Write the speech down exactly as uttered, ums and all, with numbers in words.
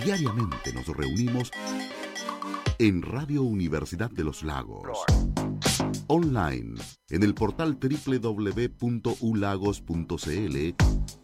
Diariamente nos reunimos en Radio Universidad de los Lagos. Online, en el portal doble u doble u doble u punto u lagos punto c l